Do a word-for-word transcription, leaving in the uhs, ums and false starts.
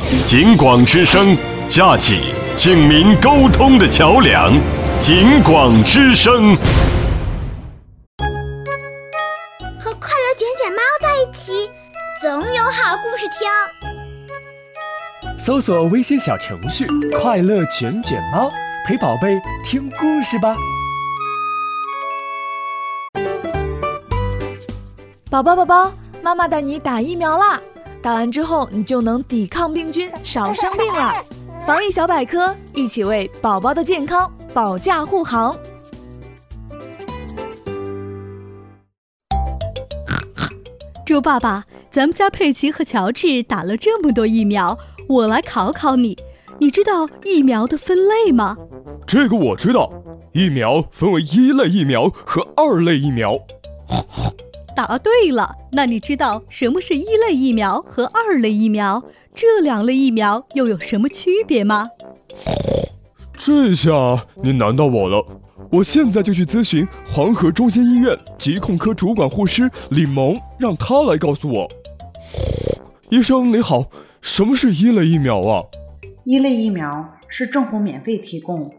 警广之声，架起警民沟通的桥梁。警广之声， 和快乐卷卷猫在一起，总有好故事听。 搜索微信小程序“快乐卷卷猫”，陪宝贝听故事吧。 宝宝宝宝，妈妈带你打疫苗啦！打完之后，你就能抵抗病菌，少生病了。防疫小百科，一起为宝宝的健康保驾护航。 猪爸爸，咱们家佩奇和乔治打了这么多疫苗，我来考考你，你知道疫苗的分类吗？ 这个我知道，疫苗分为一类疫苗和二类疫苗。 答对了，那你知道什么是一类疫苗和二类疫苗？这两类疫苗又有什么区别吗？ 这下你难到我了，我现在就去咨询黄河中心医院疾控科主管护士李萌，让她来告诉我。医生你好，什么是一类疫苗啊？ 一类疫苗是政府免费提供，